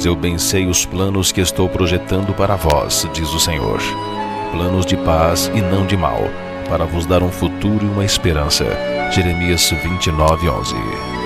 pois eu bem sei os planos que estou projetando para vós, diz o Senhor. Planos de paz e não de mal, para vos dar um futuro e uma esperança. Jeremias 29:11.